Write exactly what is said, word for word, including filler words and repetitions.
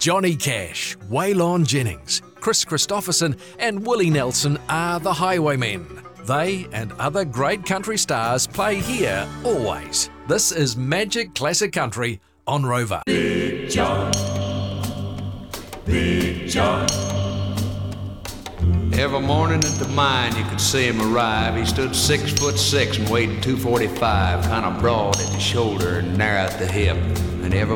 Johnny Cash, Waylon Jennings, Chris Christopherson and Willie Nelson are the Highwaymen. They and other great country stars play here always. This is Magic Classic Country on Rover. Big John, Big John. Every morning at the mine you could see him arrive. He stood six foot six and weighed two forty-five, kind of broad at the shoulder and narrow at the hip. And every